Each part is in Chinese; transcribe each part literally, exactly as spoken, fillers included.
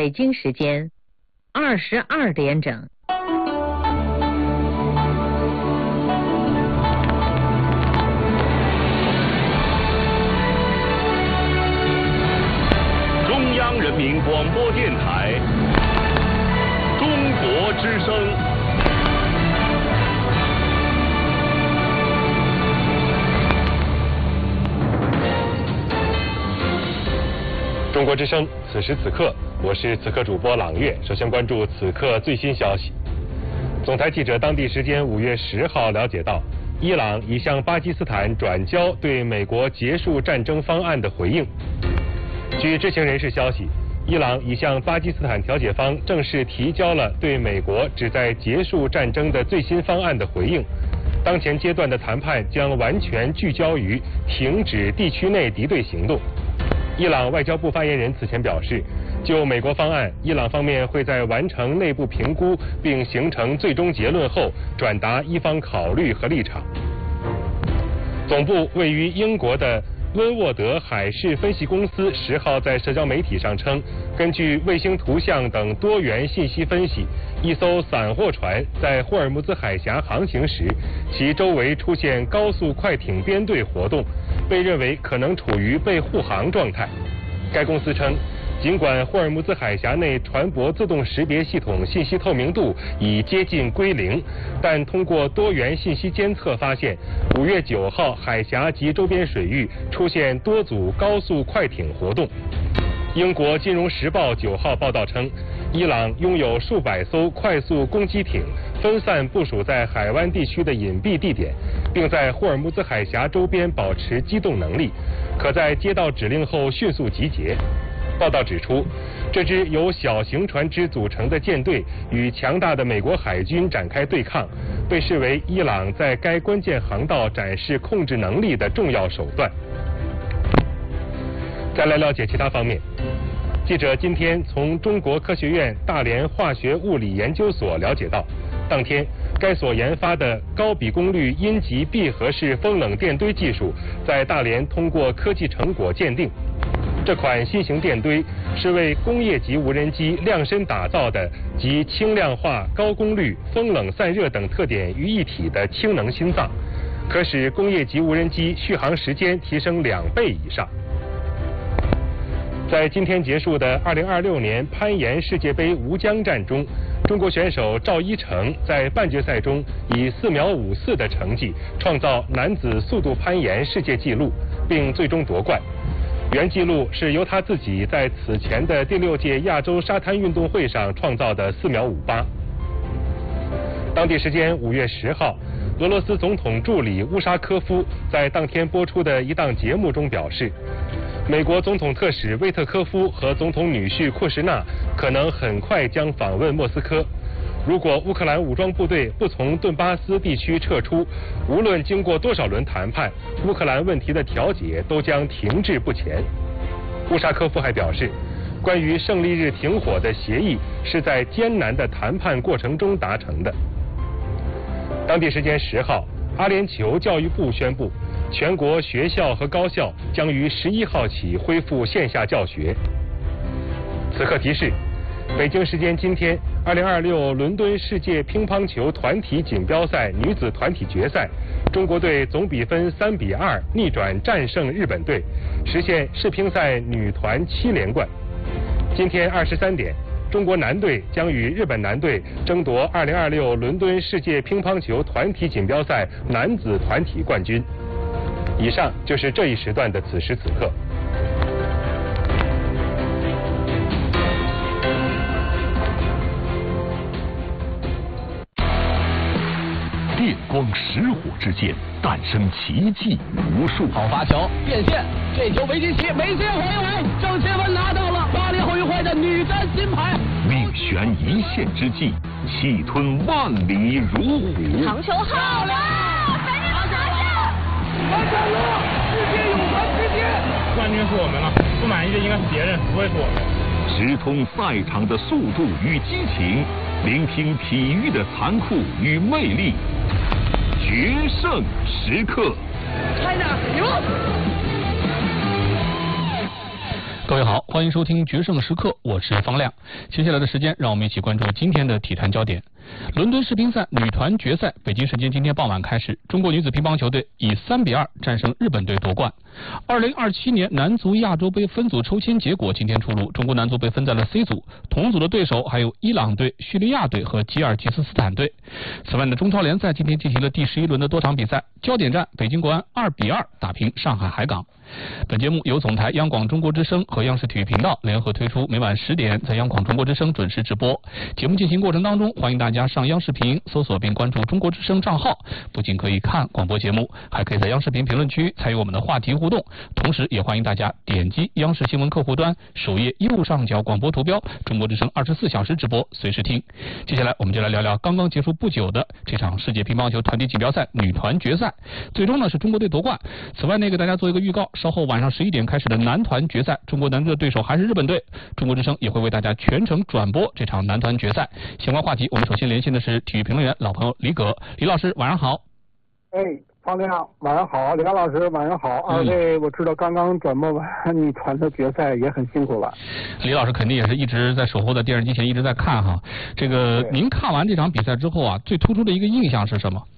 北京时间二十二点整。 中央人民广播电台中国之声。中国之声，此时此刻，我是此刻主播朗月。首先关注此刻最新消息。总台记者当地时间五月十号了解到，伊朗已向巴基斯坦转交对美国结束战争方案的回应。据知情人士消息，伊朗已向巴基斯坦调解方正式提交了对美国旨在结束战争的最新方案的回应。当前阶段的谈判将完全聚焦于停止地区内敌对行动。伊朗外交部发言人此前表示，就美国方案，伊朗方面会在完成内部评估并形成最终结论后，转达伊方考虑和立场。总部位于英国的温沃德海事分析公司十号在社交媒体上称，根据卫星图像等多元信息分析，一艘散货船在霍尔木兹海峡航行时，其周围出现高速快艇编队活动，被认为可能处于被护航状态。该公司称，尽管霍尔木兹海峡内船舶自动识别系统信息透明度已接近归零，但通过多元信息监测发现，五月九号海峡及周边水域出现多组高速快艇活动。英国金融时报九号报道称，伊朗拥有数百艘快速攻击艇，分散部署在海湾地区的隐蔽地点，并在霍尔木兹海峡周边保持机动能力，可在接到指令后迅速集结。报道指出，这支由小型船只组成的舰队与强大的美国海军展开对抗，被视为伊朗在该关键航道展示控制能力的重要手段。再来了解其他方面。记者今天从中国科学院大连化学物理研究所了解到，当天该所研发的高比功率阴极闭合式风冷电堆技术在大连通过科技成果鉴定。这款新型电堆是为工业级无人机量身打造的，集轻量化、高功率、风冷散热等特点于一体的氢能心脏，可使工业级无人机续航时间提升两倍以上。在今天结束的二零二六年攀岩世界杯吴江站中，中国选手赵一成在半决赛中以四秒五四的成绩创造男子速度攀岩世界纪录，并最终夺冠。原纪录是由他自己在此前的第六届亚洲沙滩运动会上创造的四秒五八。当地时间五月十号，俄罗斯总统助理乌沙科夫在当天播出的一档节目中表示，美国总统特使威特科夫和总统女婿库什纳可能很快将访问莫斯科。如果乌克兰武装部队不从顿巴斯地区撤出，无论经过多少轮谈判，乌克兰问题的调解都将停滞不前。乌沙科夫还表示，关于胜利日停火的协议是在艰难的谈判过程中达成的。当地时间十号，阿联酋教育部宣布，全国学校和高校将于十一号起恢复线下教学。此刻提示，北京时间今天，二零二六伦敦世界乒乓球团体锦标赛女子团体决赛，中国队总比分三比二逆转战胜日本队，实现世乒赛女团七连冠。今天二十三点，中国男队将与日本男队争夺二零二六伦敦世界乒乓球团体锦标赛男子团体冠军。以上就是这一时段的此时此刻。 电光石火之间，诞生奇迹无数。 好发球，变线，这球维基奇，梅西回围，郑钦文拿到了巴黎奥运会的女单金牌。 命悬一线之际，气吞万里如虎。 长球好了，赶紧往下下！ 完成了，世界泳坛之巅，冠军是我们了，不满意的应该是别人，不会是我们。 直通赛场的速度与激情，聆听体育的残酷与魅力。决胜时刻， 开着，牛！ 各位好，欢迎收听决胜时刻，我是方亮。接下来的时间，让我们一起关注今天的体坛焦点。伦敦世乒赛女团决赛，北京时间今天傍晚开始，中国女子乒乓球队以三比二战胜日本队夺冠。二零二七年男足亚洲杯分组抽签结果今天出炉，中国男足被分在了 C 组，同组的对手还有伊朗队、叙利亚队和吉尔吉斯斯坦队。此外呢，中超联赛今天进行了第十一轮的多场比赛，焦点战北京国安二比二打平上海海港。本节目由总台央广中国之声和央视体育频道联合推出，每晚十点在央广中国之声准时直播。节目进行过程当中，欢迎大家上央视频搜索并关注中国之声账号，不仅可以看广播节目，还可以在央视频评论区参与我们的话题互动。同时也欢迎大家点击央视新闻客户端首页右上角广播图标，中国之声二十四小时直播，随时听。接下来我们就来聊聊刚刚结束不久的这场世界乒乓球团体锦标赛女团决赛，最终呢是中国队夺冠。此外呢，给大家做一个预告，稍后晚上十一点开始的男团决赛，中国男队的对手还是日本队，中国之声也会为大家全程转播这场男团决赛。相关话题，我们首先连线的是体育评论员老朋友李葛，李老师晚上好。 哎，方亮晚上好，李刚老师晚上好。 嗯、 二位我知道刚刚转播完女团的决赛，也很辛苦了。 李老师肯定也是一直在守候在电视机前一直在看哈。这个您看完这场比赛之后啊，最突出的一个印象是什么？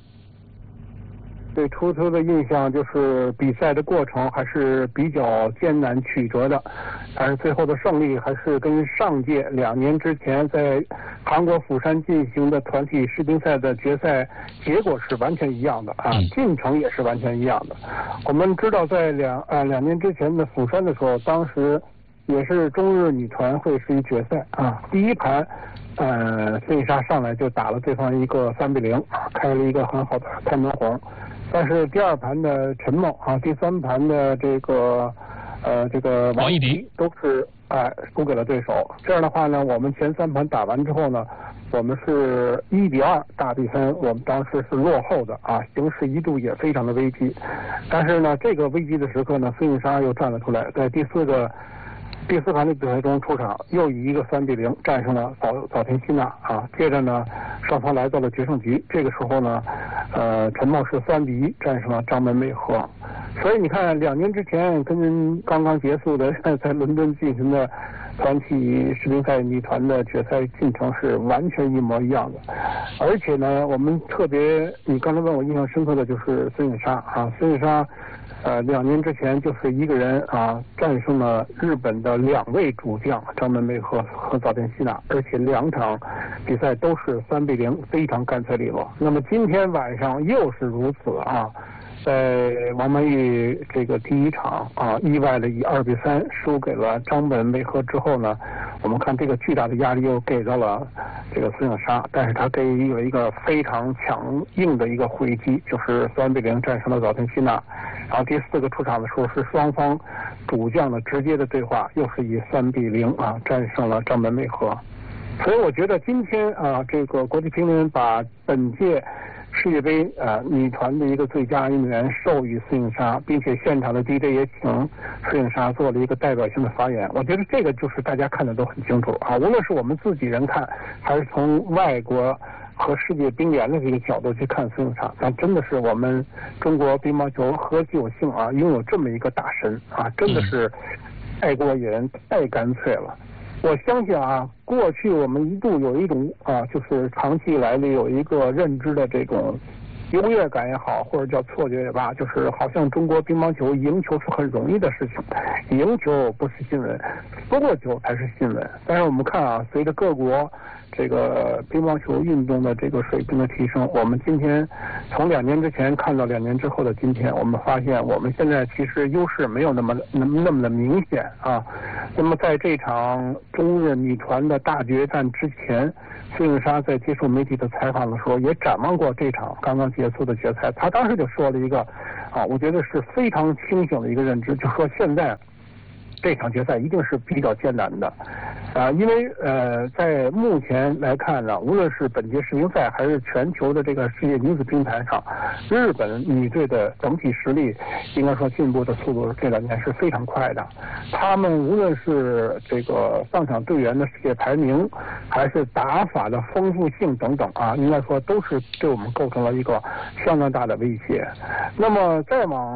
最突出的印象就是比赛的过程还是比较艰难曲折的，但是最后的胜利还是跟上届两年之前在韩国釜山进行的团体世乒赛的决赛结果是完全一样的啊，进程也是完全一样的。我们知道在两啊两年之前的釜山的时候，当时也是中日女团会是一决赛啊，第一盘呃孙颖莎上来就打了对方一个三比零，开了一个很好的开门红。但是第二盘的陈梦啊，第三盘的这个呃这个王艺迪都是哎输给了对手。这样的话呢，我们前三盘打完之后呢，我们是一比二大比分，我们当时是落后的啊，形势一度也非常的危机。但是呢，这个危机的时刻呢，孙颖莎又站了出来，在第四个第四盘的比赛中出场，又以一个三比零战胜了早早田希娜啊。接着呢，双方来到了决胜局。这个时候呢，呃，陈梦是三比一战胜了张本美和。所以你看，两年之前跟刚刚结束的在伦敦进行的团体世乒赛女团的决赛进程是完全一模一样的。而且呢，我们特别，你刚才问我印象深刻的就是孙颖莎啊，孙颖莎。呃，两年之前就是一个人啊战胜了日本的两位主将张本美和和早田希娜，而且两场比赛都是三比零，非常干脆利落。那么今天晚上又是如此啊，在王曼玉这个第一场啊意外的以二比三输给了张本美和之后呢，我们看这个巨大的压力又给到了这个孙颖莎，但是他给予了一个非常强硬的一个回击，就是三比零战胜了早田希娜。然后第四个出场的时候是双方主将的直接的对话，又是以三比零啊战胜了张本美和。所以我觉得今天啊，这个国际乒联把本届世界杯啊女团的一个最佳运动员授予孙颖莎，并且现场的 D J 也请孙颖莎做了一个代表性的发言。我觉得这个就是大家看的都很清楚啊，无论是我们自己人看，还是从外国和世界乒联的这个角度去看孙颖莎，那真的是我们中国乒乓球何其有幸啊，拥有这么一个大神啊，真的是太过瘾，太干脆了。我相信啊，过去我们一度有一种啊，就是长期以来的有一个认知的这种优越感也好，或者叫错觉也罢，就是好像中国乒乓球赢球是很容易的事情，赢球不是新闻，输过球才是新闻。但是我们看啊，随着各国这个乒乓球运动的这个水平的提升，我们今天从两年之前看到两年之后的今天，我们发现我们现在其实优势没有那么那么那么的明显啊。那么在这场中日女团的大决战之前，孙颖莎在接受媒体的采访的时候也展望过这场刚刚结束的决赛，她当时就说了一个啊，我觉得是非常清醒的一个认知，就说现在这场决赛一定是比较艰难的，啊，因为呃，在目前来看呢，无论是本届世乒赛还是全球的这个世界女子乒坛上，日本女队的整体实力应该说进步的速度这两年是非常快的。他们无论是这个上场队员的世界排名，还是打法的丰富性等等啊，应该说都是对我们构成了一个相当大的威胁。那么再往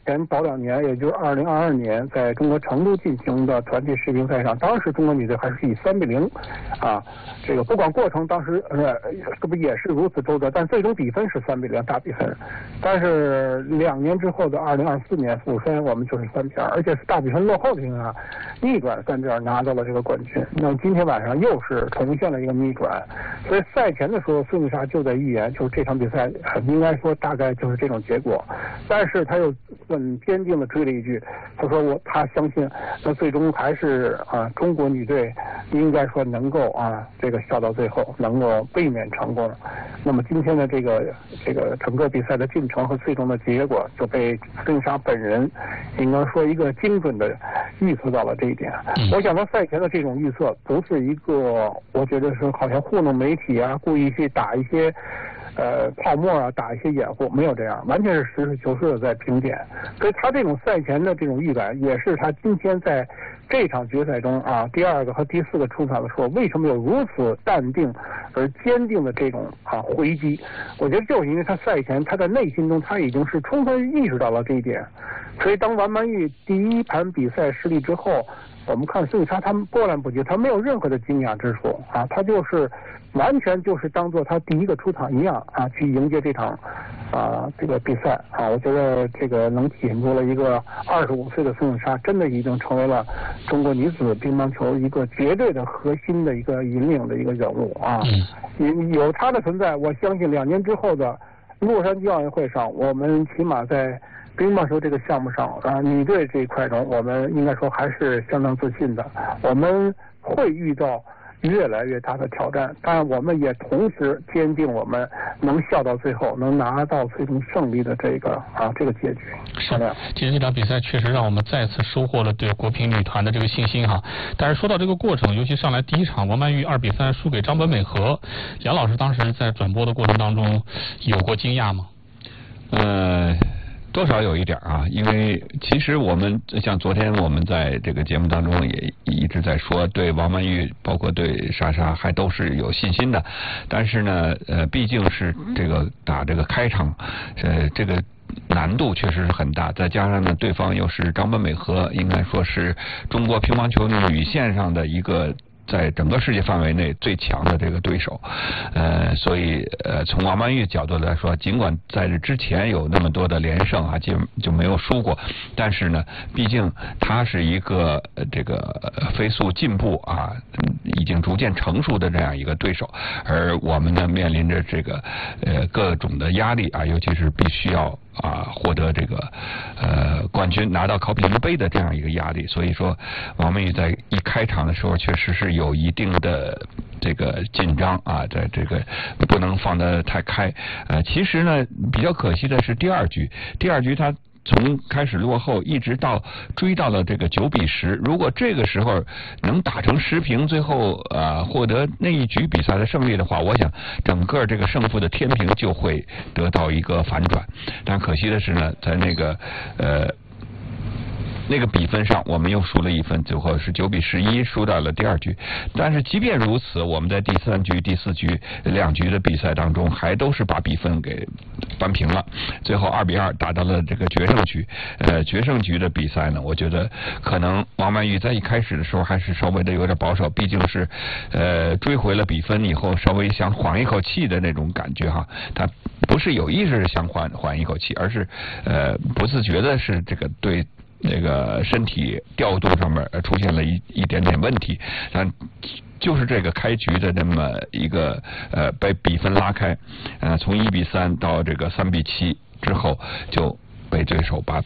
前早两年，也就是二零二二年，在中国成都进行的团体世乒赛上，当时中国女队还是以三比零，啊，这个不管过程当时呃是不是也是如此周折，但最终比分是三比零大比分。但是两年之后的二零二四年釜山，我们就是三比二，而且是大比分落后的情况下，逆转三比二拿到了这个冠军。那么今天晚上又是重现了一个逆转，所以赛前的时候孙女莎就在预言，就是这场比赛应该说大概就是这种结果。但是他又很坚定的追了一句，他说我他相信，那最终还是啊中国女队应该说能够啊这个笑到最后，能够卫冕成功。那么今天的这个这个整个比赛的进程和最终的结果就被孙莎本人应该说一个精准的预测到了这一点。我想说赛前的这种预测不是一个，我觉得是好像糊弄媒体啊，故意去打一些呃泡沫啊，打一些掩护，没有这样，完全是实事求是的在评点。所以他这种赛前的这种预感，也是他今天在这场决赛中啊第二个和第四个出场的时候，为什么有如此淡定而坚定的这种啊回击？我觉得就是因为他赛前他在内心中他已经是充分意识到了这一点。所以当王曼玉第一盘比赛失利之后，我们看孙女莎他们波澜不惊，他没有任何的惊讶之处啊，他就是完全就是当做他第一个出场一样啊，去迎接这场啊这个比赛啊。我觉得这个能体现出了一个二十五岁的孙女莎真的已经成为了中国女子乒乓球一个绝对的核心的一个引领的一个人物啊。有有她的存在，我相信两年之后的洛杉矶奥运会上，我们起码在乒乓球这个项目上啊，女队这一块中，我们应该说还是相当自信的。我们会遇到越来越大的挑战，但我们也同时坚定我们能笑到最后，能拿到最终胜利的这个啊这个结局。 是的，今天这场比赛确实让我们再次收获了对国乒女团的这个信心哈。但是说到这个过程，尤其上来第一场王曼玉二比三输给张本美和，杨老师当时在转播的过程当中有过惊讶吗？ 呃。多少有一点啊，因为其实我们像昨天我们在这个节目当中也一直在说，对王曼玉包括对莎莎还都是有信心的，但是呢，呃，毕竟是这个打这个开场，呃，这个难度确实是很大，再加上呢，对方又是张本美和，应该说是中国乒乓球女线上的一个在整个世界范围内最强的这个对手，呃，所以呃，从王曼玉角度来说，尽管在这之前有那么多的连胜啊，就就没有输过，但是呢，毕竟他是一个呃这个飞速进步啊，已经逐渐成熟的这样一个对手，而我们呢面临着这个呃各种的压力啊，尤其是必须要啊获得这个呃冠军，拿到考比英杯的这样一个压力，所以说王曼玉在一开场的时候确实是有一定的这个紧张啊，在这个不能放得太开。呃，其实呢比较可惜的是第二局，第二局他从开始落后一直到追到了这个九比十，如果这个时候能打成十平，最后呃获得那一局比赛的胜利的话，我想整个这个胜负的天平就会得到一个反转。但可惜的是呢，在那个呃那个比分上我们又输了一分，最后是九比十一输到了第二局。但是即便如此，我们在第三局第四局两局的比赛当中还都是把比分给扳平了，最后二比二打到了这个决胜局。呃决胜局的比赛呢，我觉得可能王曼玉在一开始的时候还是稍微的有点保守，毕竟是呃追回了比分以后稍微想缓一口气的那种感觉哈，他不是有意识的想缓缓一口气，而是呃不自觉的是这个对这个身体调度上面出现了一一点点问题，但就是这个开局的这么一个呃被比分拉开，呃从一比三到这个三比七之后就被对手把